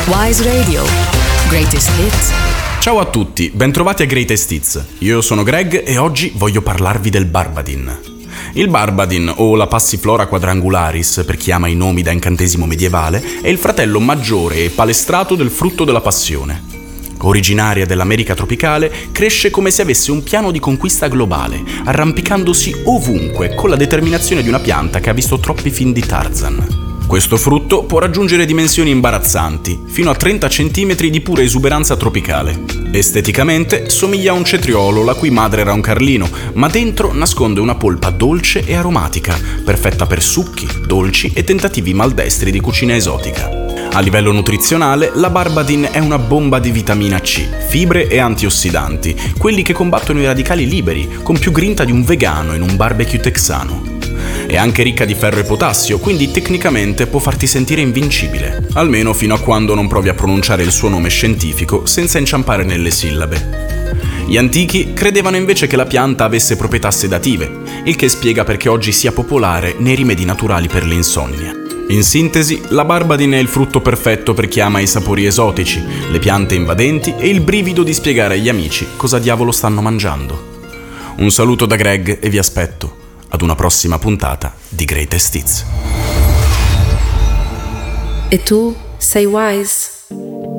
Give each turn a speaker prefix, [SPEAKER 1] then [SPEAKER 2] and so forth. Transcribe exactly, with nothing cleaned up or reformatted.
[SPEAKER 1] Wise Radio. Greatest Hits.
[SPEAKER 2] Ciao a tutti, bentrovati a Greatest Hits. Io sono Greg e oggi voglio parlarvi del Barbadin. Il Barbadin, o la Passiflora quadrangularis per chi ama i nomi da incantesimo medievale, è il fratello maggiore e palestrato del frutto della passione. Originaria dell'America tropicale, cresce come se avesse un piano di conquista globale, arrampicandosi ovunque con la determinazione di una pianta che ha visto troppi film di Tarzan. Questo frutto può raggiungere dimensioni imbarazzanti, fino a trenta centimetri di pura esuberanza tropicale. Esteticamente somiglia a un cetriolo la cui madre era un carlino, ma dentro nasconde una polpa dolce e aromatica, perfetta per succhi, dolci e tentativi maldestri di cucina esotica. A livello nutrizionale, la Barbadin è una bomba di vitamina C, fibre e antiossidanti, quelli che combattono i radicali liberi, con più grinta di un vegano in un barbecue texano. È anche ricca di ferro e potassio, quindi tecnicamente può farti sentire invincibile, almeno fino a quando non provi a pronunciare il suo nome scientifico senza inciampare nelle sillabe. Gli antichi credevano invece che la pianta avesse proprietà sedative, il che spiega perché oggi sia popolare nei rimedi naturali per l'insonnia. In sintesi, la Barbadin è il frutto perfetto per chi ama i sapori esotici, le piante invadenti e il brivido di spiegare agli amici cosa diavolo stanno mangiando. Un saluto da Greg e vi aspetto ad una prossima puntata di Greatest Hits.
[SPEAKER 1] E tu sei wise?